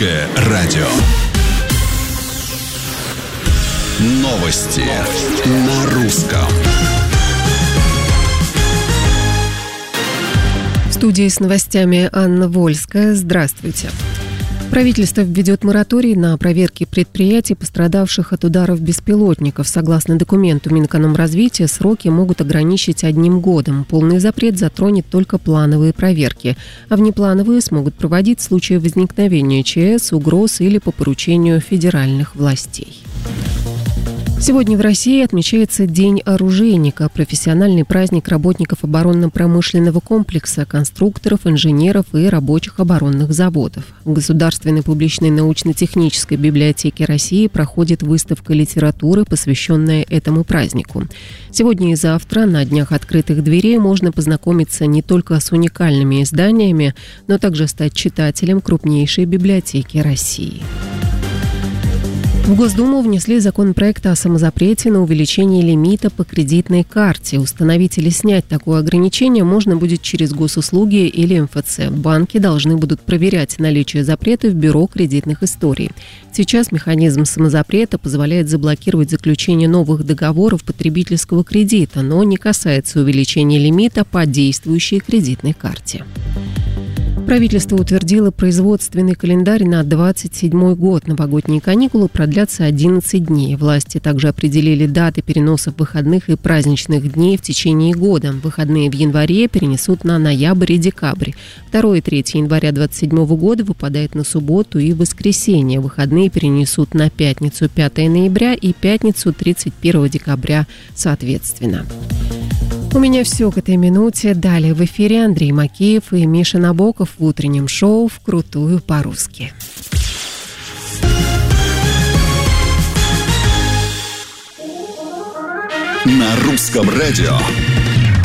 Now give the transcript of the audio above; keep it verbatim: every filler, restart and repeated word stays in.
Радио. Новости на русском. В студии с новостями Анна Вольская. Здравствуйте. Правительство введет мораторий на проверки предприятий, пострадавших от ударов беспилотников. Согласно документу Минэкономразвития, сроки могут ограничить одним годом. Полный запрет затронет только плановые проверки, а внеплановые смогут проводить в случае возникновения ЧС, угроз или по поручению федеральных властей. Сегодня в России отмечается День оружейника, профессиональный праздник работников оборонно-промышленного комплекса, конструкторов, инженеров и рабочих оборонных заводов. В Государственной публичной научно-технической библиотеке России проходит выставка литературы, посвященная этому празднику. Сегодня и завтра на Днях открытых дверей можно познакомиться не только с уникальными изданиями, но также стать читателем крупнейшей библиотеки России. В Госдуму внесли законопроект о самозапрете на увеличение лимита по кредитной карте. Установить или снять такое ограничение можно будет через госуслуги или эм эф цэ. Банки должны будут проверять наличие запрета в бюро кредитных историй. Сейчас механизм самозапрета позволяет заблокировать заключение новых договоров потребительского кредита, но не касается увеличения лимита по действующей кредитной карте. Правительство утвердило производственный календарь на двадцать седьмой год. Новогодние каникулы продлятся одиннадцать дней. Власти также определили даты переносов выходных и праздничных дней в течение года. Выходные в январе перенесут на ноябрь и декабрь. второе и третье января двадцать седьмого года выпадает на субботу и воскресенье. Выходные перенесут на пятницу пятого ноября и пятницу тридцать первого декабря соответственно. У меня все к этой минуте. Далее в эфире Андрей Макеев и Миша Набоков в утреннем шоу «Вкрутую по-русски». На русском радио